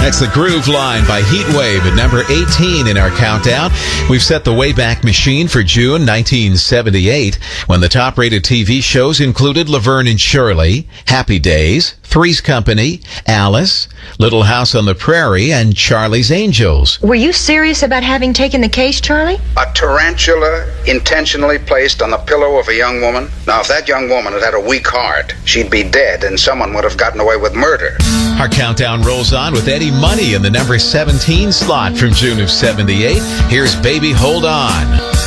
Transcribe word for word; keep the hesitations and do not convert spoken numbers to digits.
That's the Groove Line by Heatwave at number eighteen in our countdown. We've set the Wayback Machine for June nineteen seventy-eight, when the top-rated T V shows included Laverne and Shirley, Happy Days, Three's Company, Alice, Little House on the Prairie, and Charlie's Angels. Were you serious about having taken the case, Charlie? A tarantula intentionally placed on the pillow of a young woman? Now, if that young woman had had a weak heart, she'd be dead and someone would have gotten away with murder. Our countdown rolls on with Eddie Money in the number seventeen slot from June of seventy-eight. Here's Baby Hold On.